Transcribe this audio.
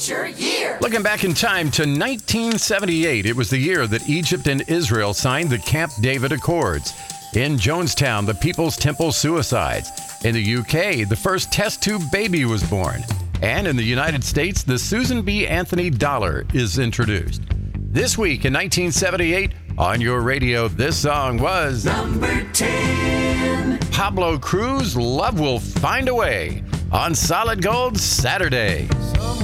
Teacher Year. Looking back in time to 1978, it was the year that Egypt and Israel signed the Camp David Accords. In Jonestown, the People's Temple suicides. In the UK, the first test tube baby was born. And in the United States, the Susan B. Anthony dollar is introduced. This week in 1978, on your radio, this song was Number 10. Pablo Cruz, Love Will Find a Way, on Solid Gold Saturday.